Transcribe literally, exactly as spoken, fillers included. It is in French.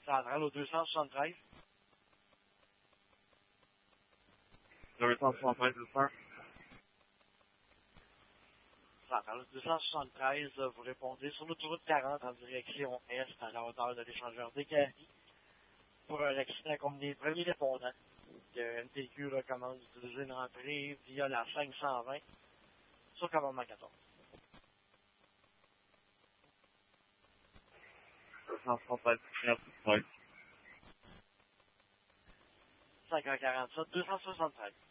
centrale au deux cent soixante-treize. deux cent soixante-treize, Houston. Centrale deux cent soixante-treize, vous répondez sur l'autoroute quarante en direction est à la hauteur de l'échangeur des Caries pour un accident combiné premier répondant. Le N T Q recommande d'utiliser une entrée via la cinq cent vingt sur commandement quatorze. deux cent soixante-treize, merci. cinq cent quarante-sept, deux cent soixante-treize.